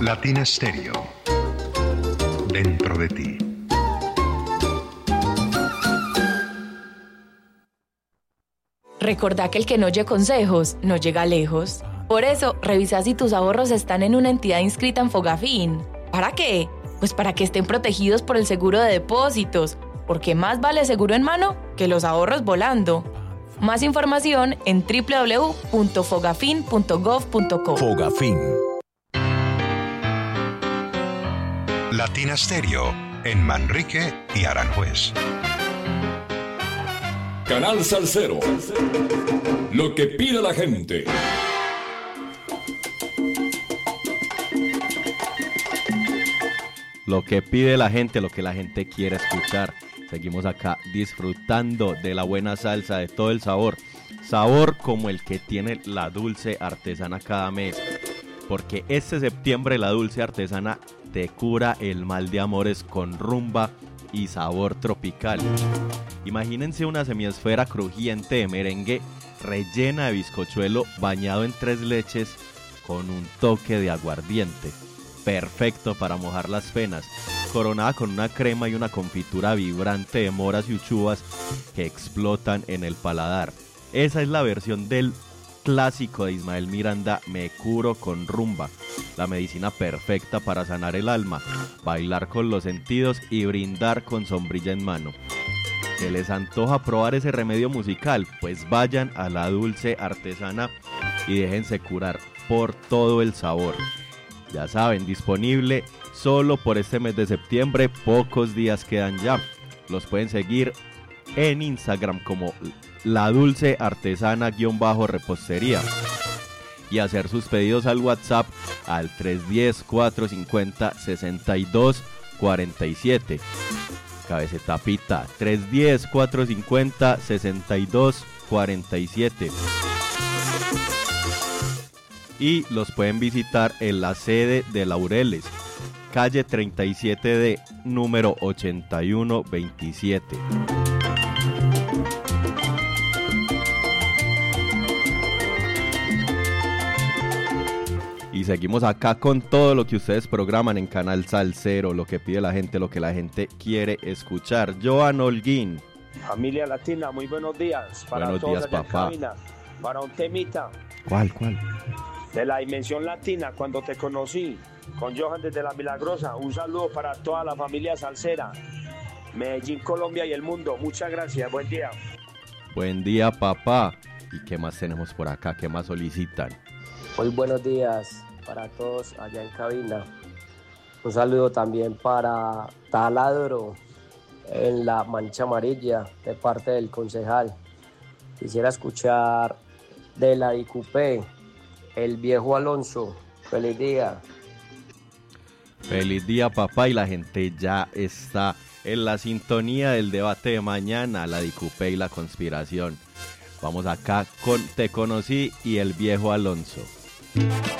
Latina Stereo. Dentro de ti. Recordá que el que no oye consejos no llega lejos. Por eso, revisa si tus ahorros están en una entidad inscrita en Fogafín. ¿Para qué? Pues para que estén protegidos por el seguro de depósitos, porque más vale seguro en mano que los ahorros volando. Más información en www.fogafin.gov.co. Fogafín. Latina Stereo en Manrique y Aranjuez. Canal Salsero. Lo que pide la gente. Lo que pide la gente, lo que la gente quiere escuchar. Seguimos acá disfrutando de la buena salsa, de todo el sabor. Sabor como el que tiene la Dulce Artesana cada mes. Porque este septiembre la Dulce Artesana te cura el mal de amores con rumba y sabor tropical. Imagínense una semiesfera crujiente de merengue rellena de bizcochuelo bañado en 3 leches con un toque de aguardiente. Perfecto para mojar las penas, coronada con una crema y una confitura vibrante de moras y uchuvas que explotan en el paladar. Esa es la versión del clásico de Ismael Miranda, Me curo con rumba, la medicina perfecta para sanar el alma, bailar con los sentidos y brindar con sombrilla en mano. ¿Se les antoja probar ese remedio musical? Pues vayan a la Dulce Artesana y déjense curar por todo el sabor. Ya saben, disponible solo por este mes de septiembre, pocos días quedan ya. Los pueden seguir en Instagram como La Dulce Artesana-repostería y hacer sus pedidos al WhatsApp al 310-450-6247. Cabecetapita 310-450-6247. Y los pueden visitar en la sede de Laureles, calle 37D, número 8127. Y seguimos acá con todo lo que ustedes programan en Canal Salsero, lo que pide la gente, lo que la gente quiere escuchar. Joan Holguín. Familia Latina, muy buenos días. Para buenos todos días, allá en papá. cabina, para un temita. ¿Cuál? De la dimensión latina, cuando te conocí, con Johan desde La Milagrosa. Un saludo para toda la familia salsera, Medellín, Colombia y el mundo. Muchas gracias, buen día. Buen día, papá. ¿Y qué más tenemos por acá? ¿Qué más solicitan? Muy buenos días para todos allá en cabina. Un saludo también para Taladro en la Mancha Amarilla de parte del concejal. Quisiera escuchar de la IQP, El Viejo Alonso. Feliz día. Feliz día, papá, y la gente ya está en la sintonía del debate de mañana, la DICUPE y la conspiración. Vamos acá con Te Conocí y El Viejo Alonso.